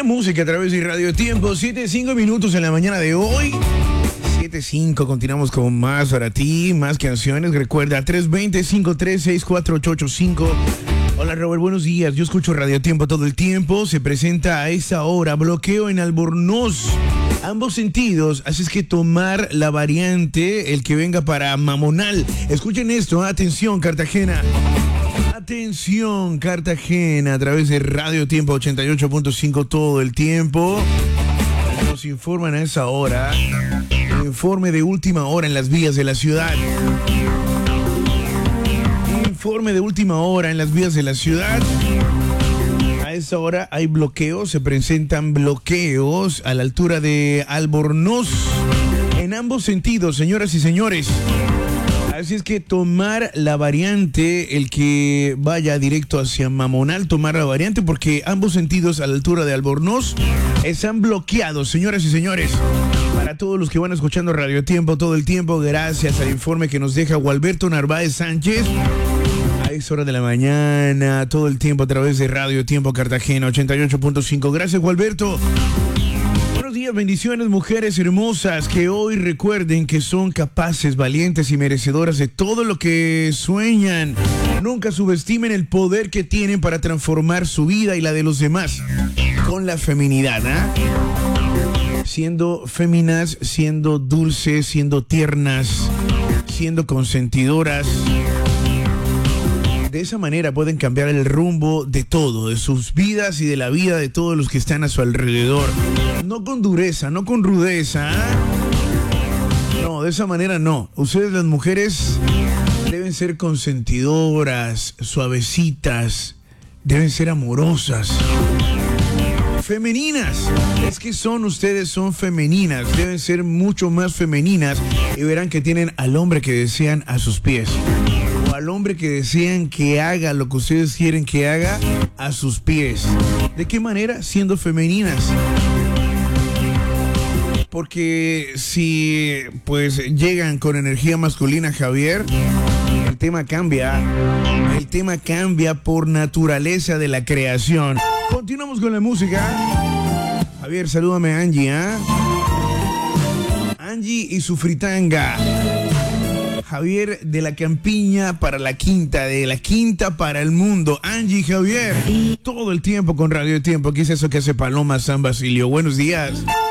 Buena música a través de Radio Tiempo. 7:05 minutos en la mañana de hoy. 7:05, continuamos con más para ti, más canciones. Recuerda, 320-536-4885. Hola Robert, buenos días. Yo escucho Radio Tiempo todo el tiempo. Se presenta a esa hora bloqueo en Albornoz. Ambos sentidos, así es que tomar la variante, el que venga para Mamonal. Escuchen esto, atención Cartagena. Atención Cartagena, a través de Radio Tiempo 88.5 todo el tiempo. Nos informan a esa hora. El informe de última hora en las vías de la ciudad. Informe de última hora en las vías de la ciudad. A esa hora hay bloqueos, se presentan bloqueos a la altura de Albornoz en ambos sentidos, señoras y señores. Así es que tomar la variante, el que vaya directo hacia Mamonal, tomar la variante porque ambos sentidos a la altura de Albornoz están bloqueados, señoras y señores. Para todos los que van escuchando Radio Tiempo todo el tiempo, gracias al informe que nos deja Gualberto Narváez Sánchez. Es hora de la mañana, todo el tiempo a través de Radio Tiempo Cartagena 88.5. Gracias, Gualberto. Buenos días, bendiciones, mujeres hermosas que hoy recuerden que son capaces, valientes y merecedoras de todo lo que sueñan. Nunca subestimen el poder que tienen para transformar su vida y la de los demás con la feminidad, ¿eh? Siendo féminas, siendo dulces, siendo tiernas, siendo consentidoras. De esa manera pueden cambiar el rumbo de todo, de sus vidas y de la vida de todos los que están a su alrededor. No con dureza, no con rudeza. No, de esa manera no. Ustedes las mujeres deben ser consentidoras, suavecitas, deben ser amorosas. Femeninas, es que ustedes son femeninas, deben ser mucho más femeninas y verán que tienen al hombre que desean a sus pies. Al hombre que desean que haga lo que ustedes quieren que haga a sus pies. ¿De qué manera? Siendo femeninas. Porque si pues llegan con energía masculina, Javier, el tema cambia. El tema cambia por naturaleza de la creación. Continuamos con la música. Javier, salúdame a Angie, ¿ah? Angie y su fritanga. Javier de la campiña para la quinta, de la quinta para el mundo. Angie y Javier, todo el tiempo con Radio Tiempo. ¿Qué es eso que hace Paloma San Basilio? Buenos días.